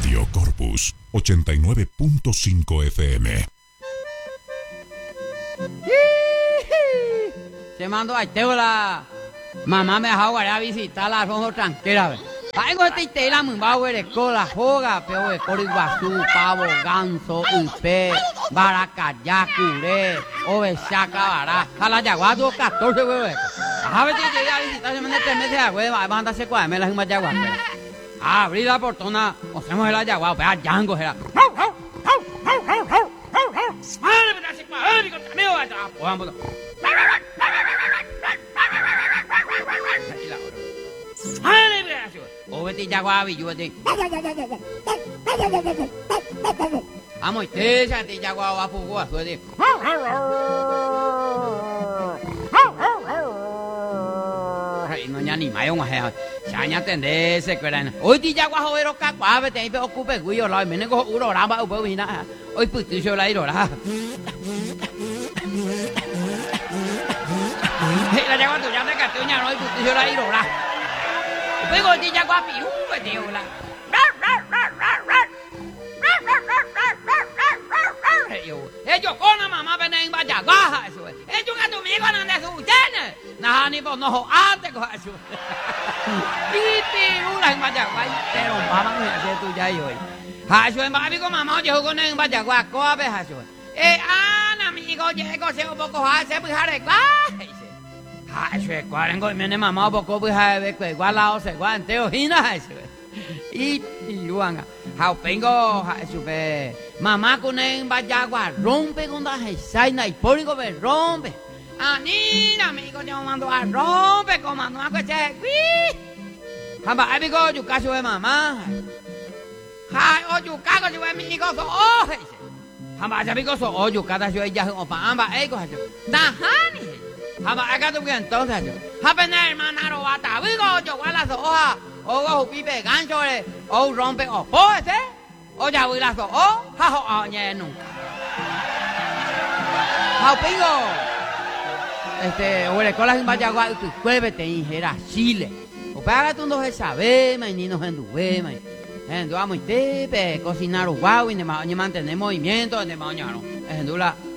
Radio Corpus 89.5 FM. Se mandó a Teola. Mamá me dejó a visitar la rojo tranquila. Ay, con este tela muy bajo de cola, joga, pero de coro iguazú, pavo, ganso, upe, baracayá, curé, ovechaca, bará. A la yaguá, 14 huevos. A ver si llegué a visitar, se me 3 meses de huevo, va a mandarse 4 meses en más yaguá. Abrir la portona, nos hacemos el yaguá, vea, yango, era. Oveti jaguabi, juoti. Amo iteja ti jaguaba pugua, juoti. No ya ni mayo ngah. Chanya tende se keren. Oi ti jagua hovero kakwa be te ocupe guyo la mene ko uro ramba ubo hina. Oi putu sho la iro la. La jagua tu ya te ka tu nya oi putu sho la iro la. Pego ti jagua piu be te la. Ellos con la mamá ven ba jagua eso. Ellos que tu migo no de su tene. Nah ni bo no ate ko eso. Piti una en ba jagua pero mamá no hace tu ya hoy. Ha eso en ba bigo mamá yo con en ba jagua ko be ha eso. Ana amigo llego se un poco hace pues jare kwa. Ha eso cuaren go mene mamá poco pues ha be ko igual la o se guanteo hina eso. Y Luanga, how pengo, supe, mamá con en Bayagua, rompe con la jesaina y póligo be rompe. Anina, amigo, yo mando a rompe, comando a coche, Hamba, amigo, yo caso de mamá. Hi, oh, you cago, yo amigo, so, oh, Hamba, amigo, so, oh, you cada yo ya, o pa, amba, ego, Tahani. Hamba, acá tu que entonces, Hapena, hermana, robata, vigo, yo, guala, so, oja. O pipe gancho o rompe o poete o ya voy lazo o jajo oñe nunca. Jau pingo. O le colas en Bayagua tu cuévete injera Chile. O paga tu no se sabe, mai ni no henduwe mai. Hendu amo tepe cocinar guau y ne mantener movimiento de mañana. Hendula